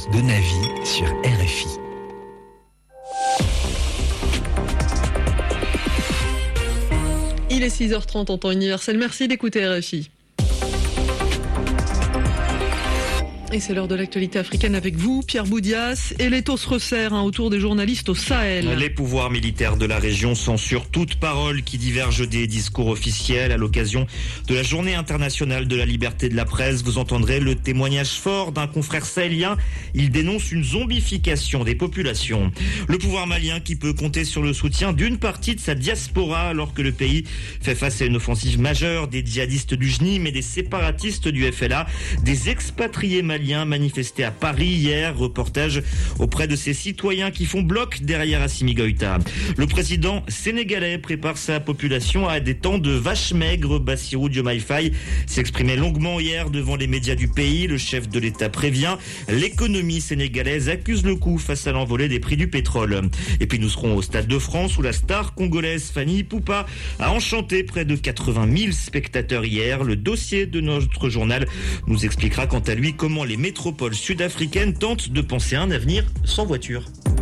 de Navi sur RFI. Il est 6h30 en temps universel. Merci d'écouter RFI. Et c'est l'heure de l'actualité africaine avec vous, Pierre Boudias. Et l'étau se resserre autour des journalistes au Sahel. Les pouvoirs militaires de la région censurent toute parole qui diverge des discours officiels. À l'occasion de la Journée internationale de la liberté de la presse, vous entendrez le témoignage fort d'un confrère sahélien. Il dénonce une zombification des populations. Le pouvoir malien qui peut compter sur le soutien d'une partie de sa diaspora alors que le pays fait face à une offensive majeure des djihadistes du JNIM et des séparatistes du FLA. Des expatriés maliens manifesté à Paris hier. Reportage auprès de ces citoyens qui font bloc derrière Assimi Goïta. Le président sénégalais prépare sa population à des temps de vache maigre. Bassirou Diomaye Faye s'exprimait longuement hier devant les médias du pays. Le chef de l'État prévient, l'économie sénégalaise accuse le coup face à l'envolée des prix du pétrole. Et puis nous serons au Stade de France où la star congolaise Fanny Poupa a enchanté près de 80 000 spectateurs hier. Le dossier de notre journal nous expliquera quant à lui comment les métropoles sud-africaines tentent de penser à un avenir sans voiture.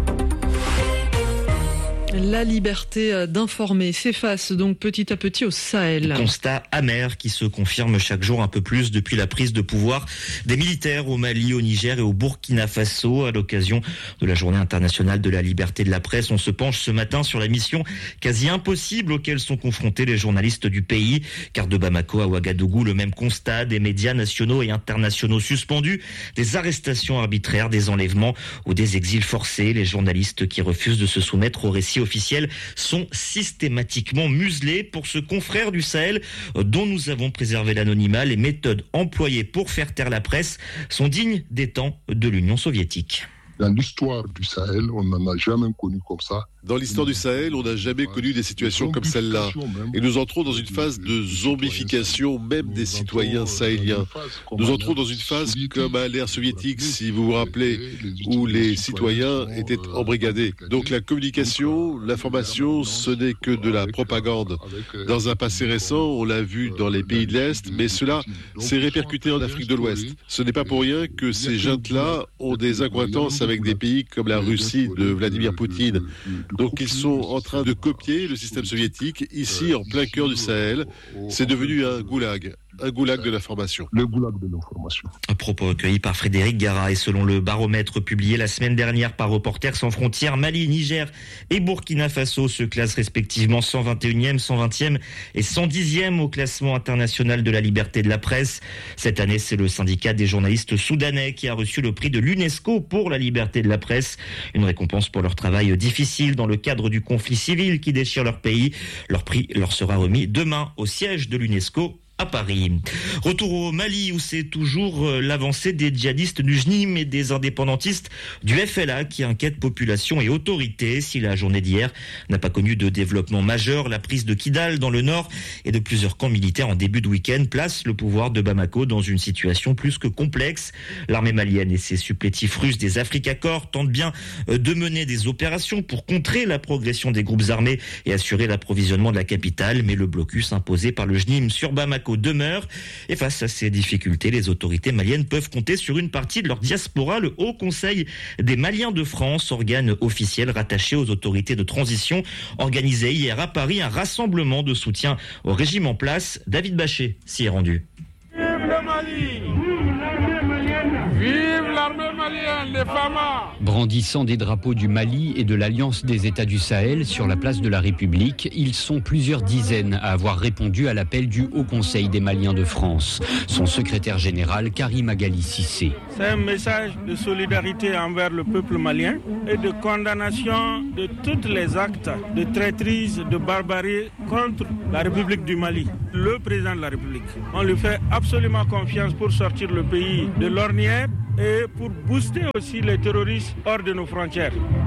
La liberté d'informer s'efface donc petit à petit au Sahel. Constat amer qui se confirme chaque jour un peu plus depuis la prise de pouvoir des militaires au Mali, au Niger et au Burkina Faso. À l'occasion de la Journée internationale de la liberté de la presse, on se penche ce matin sur la mission quasi impossible auxquelles sont confrontés les journalistes du pays. Car de Bamako à Ouagadougou, le même constat, des médias nationaux et internationaux suspendus, des arrestations arbitraires, des enlèvements ou des exils forcés. Les journalistes qui refusent de se soumettre aux récits officiels sont systématiquement muselés. Pour ce confrère du Sahel dont nous avons préservé l'anonymat, les méthodes employées pour faire taire la presse sont dignes des temps de l'Union soviétique. Dans l'histoire du Sahel, on n'en a jamais connu comme ça. Dans l'histoire du Sahel, on n'a jamais connu des situations comme celle-là. Et nous entrons dans une phase de zombification même des citoyens sahéliens. Nous entrons dans une phase comme à l'ère soviétique, si vous vous rappelez, où les citoyens étaient embrigadés. Donc la communication, l'information, ce n'est que de la propagande. Dans un passé récent, on l'a vu dans les pays de l'Est, mais cela s'est répercuté en Afrique de l'Ouest. Ce n'est pas pour rien que ces jeunes-là ont des accointances avec des pays comme la Russie de Vladimir Poutine. Donc ils sont en train de copier le système soviétique ici en plein cœur du Sahel. C'est devenu un goulag de l'information. Le goulag de l'information. Un propos recueilli par Frédéric Gara et selon le baromètre publié la semaine dernière par Reporters sans frontières, Mali, Niger et Burkina Faso se classent respectivement 121e, 120e et 110e au classement international de la liberté de la presse. Cette année, c'est le syndicat des journalistes soudanais qui a reçu le prix de l'UNESCO pour la liberté de la presse. Une récompense pour leur travail difficile dans le cadre du conflit civil qui déchire leur pays. Leur prix leur sera remis demain au siège de l'UNESCO à Paris. Retour au Mali où c'est toujours l'avancée des djihadistes du JNIM et des indépendantistes du FLA qui inquiètent population et autorités. Si la journée d'hier n'a pas connu de développement majeur, la prise de Kidal dans le nord et de plusieurs camps militaires en début de week-end place le pouvoir de Bamako dans une situation plus que complexe. L'armée malienne et ses supplétifs russes des Afrika Korps tentent bien de mener des opérations pour contrer la progression des groupes armés et assurer l'approvisionnement de la capitale, mais le blocus imposé par le JNIM sur Bamako demeure. Et face à ces difficultés, les autorités maliennes peuvent compter sur une partie de leur diaspora. Le Haut Conseil des Maliens de France, organe officiel rattaché aux autorités de transition, organisait hier à Paris un rassemblement de soutien au régime en place. David Bachet s'y est rendu. Vive le Mali! Vive l'armée malienne, les FAMA! Brandissant des drapeaux du Mali et de l'Alliance des États du Sahel sur la place de la République, ils sont plusieurs dizaines à avoir répondu à l'appel du Haut Conseil des Maliens de France. Son secrétaire général, Karim Agali Cissé. C'est un message de solidarité envers le peuple malien et de condamnation de tous les actes de traîtrise, de barbarie contre la République du Mali. Le président de la République, on lui fait absolument confiance pour sortir le pays de l'ornière et pour booster aussi les terroristes hors de nos frontières.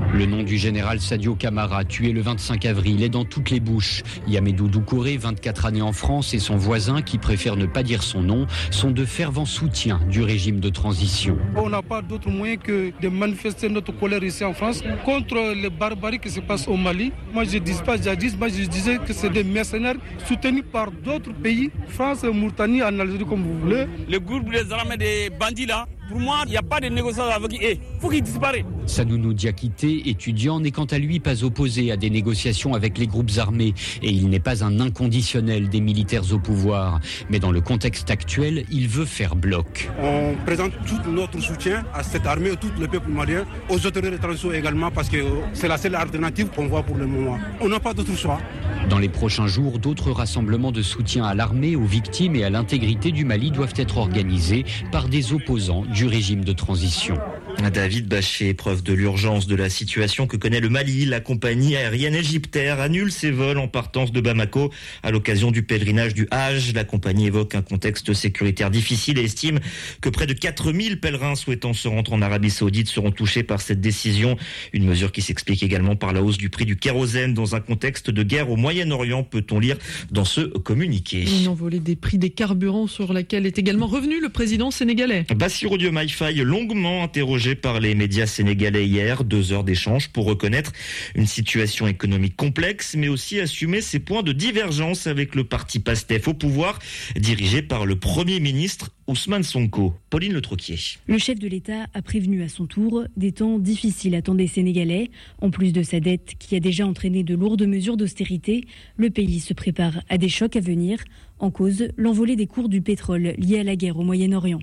Le nom du général Sadio Camara, tué le 25 avril, est dans toutes les bouches. Yamedou Doucouré, 24 années en France, et son voisin, qui préfère ne pas dire son nom, sont de fervents soutiens du régime de transition. On n'a pas d'autre moyen que de manifester notre colère ici en France contre les barbaries qui se passent au Mali. Moi je dis pas djihadisme, moi je disais que c'est des mercenaires soutenus par d'autres pays, France, Mauritanie, en Algérie comme vous voulez. Le groupe des armées des bandits là, pour moi, il n'y a pas de négociation avec eux. Il faut qu'ils disparaissent. Sanounou Diakité, étudiant, n'est quant à lui pas opposé à des négociations avec les groupes armés. Et il n'est pas un inconditionnel des militaires au pouvoir. Mais dans le contexte actuel, il veut faire bloc. On présente tout notre soutien à cette armée, à tout le peuple malien, aux autorités de transition également, parce que c'est la seule alternative qu'on voit pour le moment. On n'a pas d'autre choix. Dans les prochains jours, d'autres rassemblements de soutien à l'armée, aux victimes et à l'intégrité du Mali doivent être organisés par des opposants du régime de transition. David Bachet, preuve de l'urgence de la situation que connaît le Mali. La compagnie aérienne égyptaire annule ses vols en partance de Bamako à l'occasion du pèlerinage du Hajj. La compagnie évoque un contexte sécuritaire difficile et estime que près de 4000 pèlerins souhaitant se rendre en Arabie Saoudite seront touchés par cette décision. Une mesure qui s'explique également par la hausse du prix du kérosène dans un contexte de guerre au Moyen-Orient, peut-on lire dans ce communiqué. Une envolée des prix des carburants sur laquelle est également revenu le président sénégalais. Bassirou Diomaye Faye, longuement interrogé par les médias sénégalais hier, 2 heures d'échange pour reconnaître une situation économique complexe, mais aussi assumer ses points de divergence avec le parti PASTEF au pouvoir, dirigé par le Premier ministre Ousmane Sonko. Pauline Le Troquier. Le chef de l'État a prévenu à son tour des temps difficiles attendent les Sénégalais. En plus de sa dette qui a déjà entraîné de lourdes mesures d'austérité, le pays se prépare à des chocs à venir. En cause, l'envolée des cours du pétrole lié à la guerre au Moyen-Orient.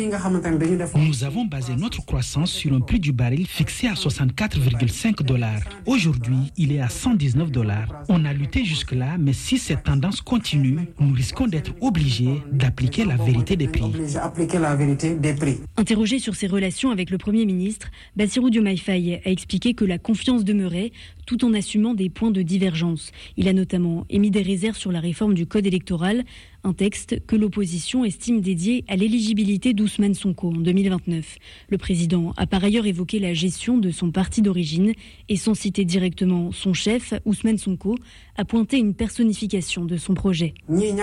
Nous avons basé notre croissance sur un prix du baril fixé à $64,5. Aujourd'hui, il est à $119. On a lutté jusque-là, mais si cette tendance continue, nous risquons d'être obligés d'appliquer la vérité des prix. Interrogé sur ses relations avec le Premier ministre, Bassirou Diomaye Faye a expliqué que la confiance demeurait tout en assumant des points de divergence. Il a notamment émis des réserves sur la réforme du code électoral, un texte que l'opposition estime dédié à l'éligibilité d'Ousmane Sonko en 2029. Le président a par ailleurs évoqué la gestion de son parti d'origine et sans citer directement son chef, Ousmane Sonko, a pointé une personnification de son projet.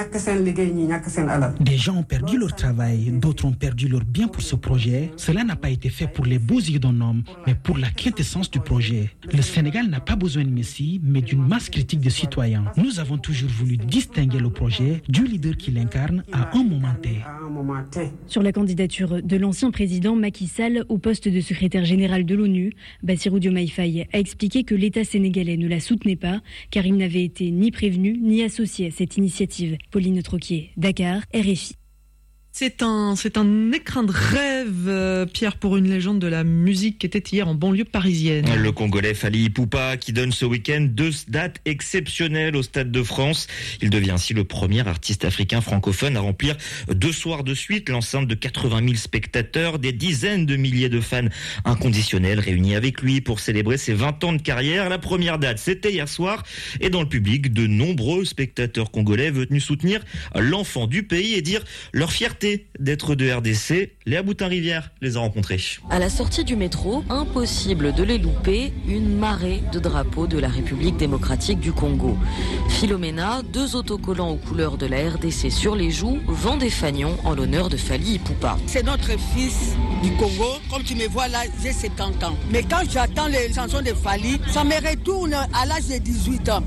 Des gens ont perdu leur travail, d'autres ont perdu leur bien pour ce projet. Cela n'a pas été fait pour les beaux yeux d'un homme, mais pour la quintessence du projet. Le Sénégal n'a pas besoin de messie, mais d'une masse critique de citoyens. Nous avons toujours voulu distinguer le projet du leader qui l'incarne à un moment T. Sur la candidature de l'ancien président Macky Sall au poste de secrétaire général de l'ONU, Bassirou Diomaye Faye a expliqué que l'État sénégalais ne la soutenait pas, car il n'avait été ni prévenu ni associé à cette initiative. Pauline Troquier, Dakar, RFI. C'est un écrin de rêve, Pierre, pour une légende de la musique qui était hier en banlieue parisienne. Le Congolais Fally Ipupa qui donne ce week-end 2 dates exceptionnelles au Stade de France. Il devient ainsi le premier artiste africain francophone à remplir 2 soirs de suite l'enceinte de 80 000 spectateurs, des dizaines de milliers de fans inconditionnels réunis avec lui pour célébrer ses 20 ans de carrière. La première date, c'était hier soir, et dans le public, de nombreux spectateurs congolais venus soutenir l'enfant du pays et dire leur fierté d'être de RDC. Léa Boutin-Rivière les a rencontrés. À la sortie du métro, impossible de les louper, une marée de drapeaux de la République démocratique du Congo. Philomena, 2 autocollants aux couleurs de la RDC sur les joues, vend des fanions en l'honneur de Fally Ipupa. C'est notre fils du Congo. Comme tu me vois là, j'ai 50 ans. Mais quand j'attends les chansons de Fally, ça me retourne à l'âge de 18 ans.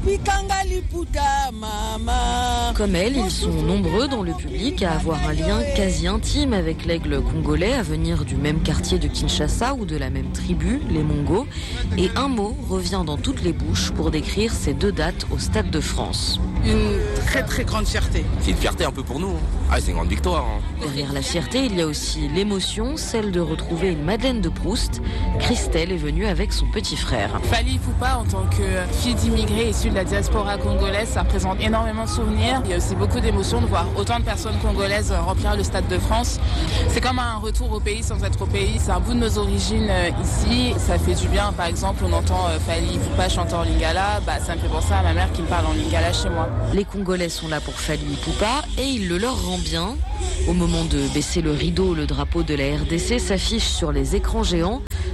Comme elle, ils sont nombreux dans le public à avoir un lien quasi intime avec l'aigle congolais, à venir du même quartier de Kinshasa ou de la même tribu, les Mongos. Et un mot revient dans toutes les bouches pour décrire ces 2 dates au Stade de France. Une très très grande fierté. C'est une fierté un peu pour nous. Ah, c'est une grande victoire. Derrière la fierté, il y a aussi l'émotion, celle de retrouver une Madeleine de Proust. Christelle est venue avec son petit frère. Fally Ipupa, en tant que fille d'immigrés issue de la diaspora congolaise, ça représente énormément de souvenirs. Il y a aussi beaucoup d'émotions de voir autant de personnes congolaises remplir le Stade de France. C'est comme un retour au pays sans être au pays. C'est un bout de nos origines ici. Ça fait du bien. Par exemple, on entend Fally Ipupa chanter en lingala. Ça me fait penser à ma mère qui me parle en lingala chez moi. Les Congolais sont là pour Fally Ipupa et il le leur rend bien. Au moment de baisser le rideau, le drapeau de la RDC s'affiche sur les écrans géants.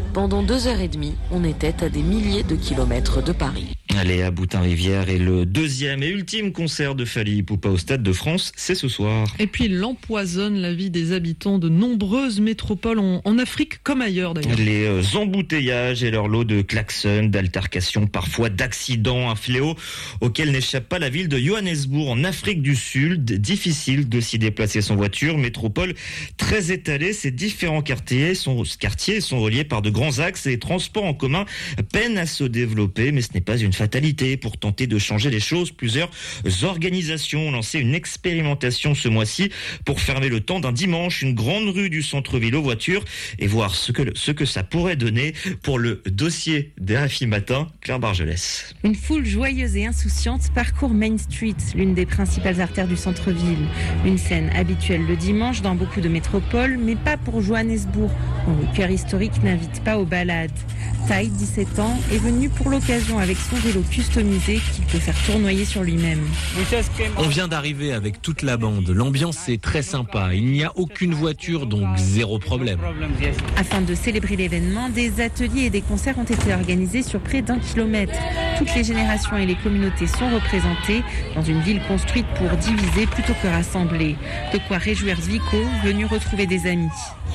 Pendant 2h30, on était à des milliers de kilomètres de Paris. Allez, à Boutin-Rivière, et le deuxième et ultime concert de Fally Ipupa au Stade de France, c'est ce soir. Et puis il empoisonne la vie des habitants de nombreuses métropoles en Afrique comme ailleurs d'ailleurs. Les embouteillages et leur lot de klaxons, d'altercations, parfois d'accidents, un fléau auquel n'échappe pas la ville de Johannesburg en Afrique du Sud. Difficile de s'y déplacer sans voiture, métropole très étalée. Ces différents quartiers sont reliés par de grands axes et les transports en commun peinent à se développer, mais ce n'est pas une fatalité. Pour tenter de changer les choses, plusieurs organisations ont lancé une expérimentation ce mois-ci pour fermer le temps d'un dimanche une grande rue du centre-ville aux voitures et voir ce que ça pourrait donner. Pour le dossier d'RFI Matin, Claire Bargelès. Une foule joyeuse et insouciante parcourt Main Street, l'une des principales artères du centre-ville. Une scène habituelle le dimanche dans beaucoup de métropoles, mais pas pour Johannesburg, dont le cœur historique n'invite pas aux balades. Tai, 17 ans, est venu pour l'occasion avec son vélo customisé qu'il peut faire tournoyer sur lui-même. On vient d'arriver avec toute la bande. L'ambiance est très sympa. Il n'y a aucune voiture, donc zéro problème. Afin de célébrer l'événement, des ateliers et des concerts ont été organisés sur près d'1 kilomètre. Toutes les générations et les communautés sont représentées dans une ville construite pour diviser plutôt que rassembler. De quoi réjouir Zvico, venu retrouver des amis.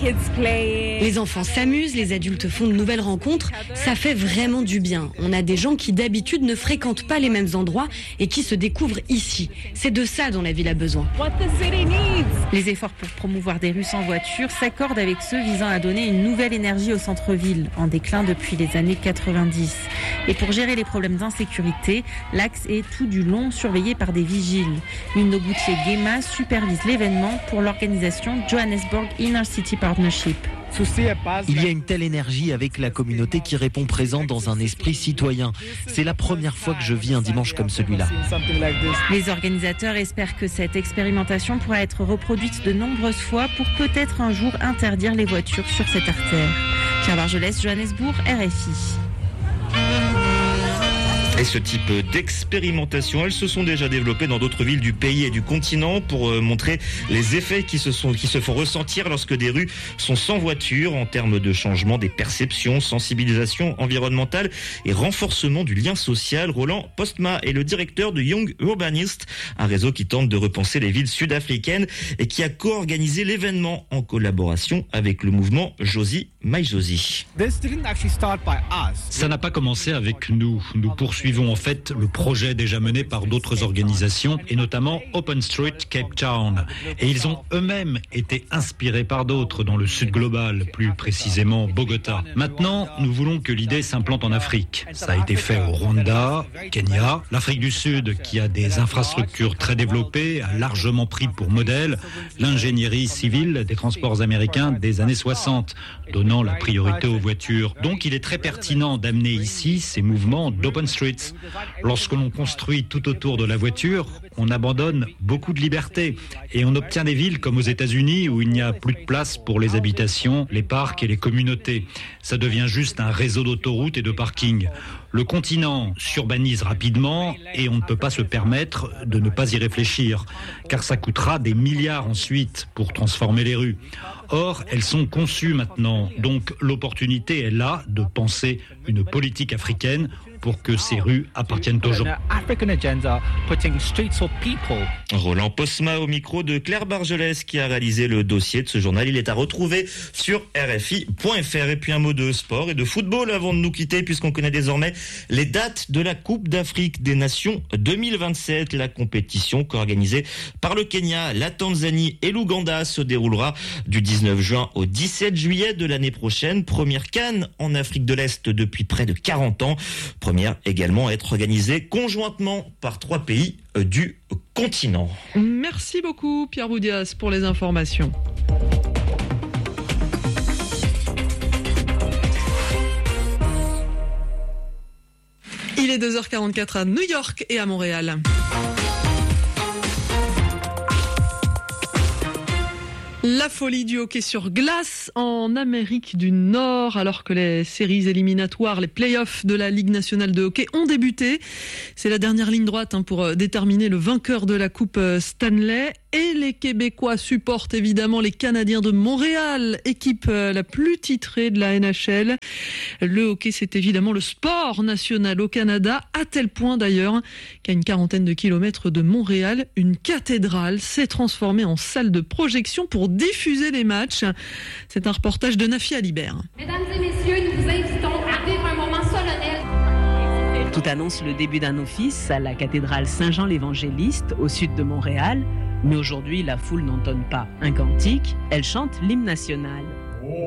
Les enfants s'amusent, les adultes font de nouvelles rencontres. Ça fait vraiment du bien. On a des gens qui d'habitude ne fréquentent pas les mêmes endroits et qui se découvrent ici. C'est de ça dont la ville a besoin. Les efforts pour promouvoir des rues sans voiture s'accordent avec ceux visant à donner une nouvelle énergie au centre-ville, en déclin depuis les années 90. Et pour gérer les problèmes d'insécurité, l'axe est tout du long surveillé par des vigiles. Nino Boutier-Guema supervise l'événement pour l'organisation Johannesburg Inner City Partnership. Il y a une telle énergie avec la communauté qui répond présent dans un esprit citoyen. C'est la première fois que je vis un dimanche comme celui-là. Les organisateurs espèrent que cette expérimentation pourra être reproduite de nombreuses fois pour peut-être un jour interdire les voitures sur cette artère. Claire Bargelès, Johannesburg, RFI. Et ce type d'expérimentation, elles se sont déjà développées dans d'autres villes du pays et du continent pour montrer les effets qui se font ressentir lorsque des rues sont sans voiture en termes de changement des perceptions, sensibilisation environnementale et renforcement du lien social. Roland Postma est le directeur de Young Urbanist, un réseau qui tente de repenser les villes sud-africaines et qui a co-organisé l'événement en collaboration avec le mouvement Josie My Josie. Ça n'a pas commencé avec nous. Nous poursuivons en fait le projet déjà mené par d'autres organisations et notamment Open Street Cape Town. Et ils ont eux-mêmes été inspirés par d'autres dans le sud global, plus précisément Bogota. Maintenant, nous voulons que l'idée s'implante en Afrique. Ça a été fait au Rwanda, Kenya, l'Afrique du Sud qui a des infrastructures très développées, a largement pris pour modèle l'ingénierie civile des transports américains des années 60, donnant la priorité aux voitures. Donc il est très pertinent d'amener ici ces mouvements d'Open Streets. Lorsque l'on construit tout autour de la voiture, on abandonne beaucoup de liberté et on obtient des villes comme aux États-Unis où il n'y a plus de place pour les habitations, les parcs et les communautés. Ça devient juste un réseau d'autoroutes et de parkings. Le continent s'urbanise rapidement et on ne peut pas se permettre de ne pas y réfléchir, car ça coûtera des milliards ensuite pour transformer les rues. Or, elles sont conçues maintenant, donc l'opportunité est là de penser une politique africaine pour que ces rues appartiennent aux gens. Roland Postma au micro de Claire Bargelès qui a réalisé le dossier de ce journal. Il est à retrouver sur RFI.fr. Et puis un mot de sport et de football avant de nous quitter, puisqu'on connaît désormais les dates de la Coupe d'Afrique des Nations 2027. La compétition co-organisée par le Kenya, la Tanzanie et l'Ouganda se déroulera du 19 juin au 17 juillet de l'année prochaine. Première CAN en Afrique de l'Est depuis près de 40 ans. Première également à être organisée conjointement par 3 pays du continent. Merci beaucoup Pierre Boudias pour les informations. Il est 2h44 à New York et à Montréal. La folie du hockey sur glace en Amérique du Nord, alors que les séries éliminatoires, les playoffs de la Ligue nationale de hockey ont débuté. C'est la dernière ligne droite pour déterminer le vainqueur de la Coupe Stanley. et les Québécois supportent évidemment les Canadiens de Montréal, équipe la plus titrée de la NHL. Le hockey, c'est évidemment le sport national au Canada, à tel point d'ailleurs qu'à une quarantaine de kilomètres de Montréal, une cathédrale s'est transformée en salle de projection pour diffuser les matchs. C'est un reportage de Nafi Alibert. Mesdames et messieurs, nous vous invitons à vivre un moment solennel. Tout annonce le début d'un office à la cathédrale Saint-Jean-l'Évangéliste, au sud de Montréal. Mais aujourd'hui, la foule n'entonne pas un cantique, elle chante l'hymne national.